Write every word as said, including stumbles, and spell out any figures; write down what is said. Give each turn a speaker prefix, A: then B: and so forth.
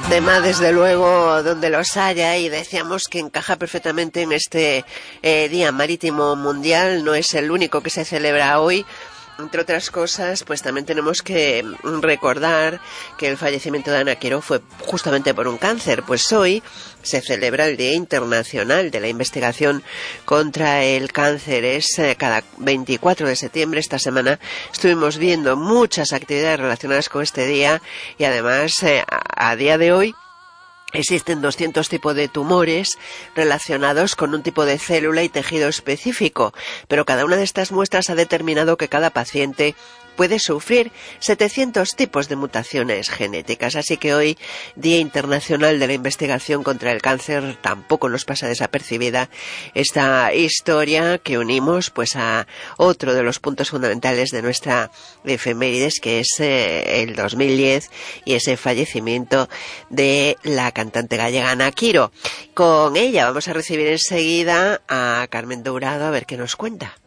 A: Tema, desde luego, donde los haya, y decíamos que encaja perfectamente en este eh, Día Marítimo Mundial. No es el único que se celebra hoy. Entre otras cosas, pues también tenemos que recordar que el fallecimiento de Ana Quiró fue justamente por un cáncer. Pues hoy se celebra el Día Internacional de la Investigación contra el Cáncer. Es eh, cada veinticuatro de septiembre. Esta semana estuvimos viendo muchas actividades relacionadas con este día, y además eh, a, a día de hoy existen doscientos tipos de tumores relacionados con un tipo de célula y tejido específico, pero cada una de estas muestras ha determinado que cada paciente puede sufrir setecientos tipos de mutaciones genéticas. Así que hoy, Día Internacional de la Investigación contra el Cáncer, tampoco nos pasa desapercibida esta historia que unimos pues a otro de los puntos fundamentales de nuestra efemérides, que es eh, el dos mil diez y ese fallecimiento de la cantante gallega Ana Quiró. Con ella vamos a recibir enseguida a Carmen Dourado a ver qué nos cuenta.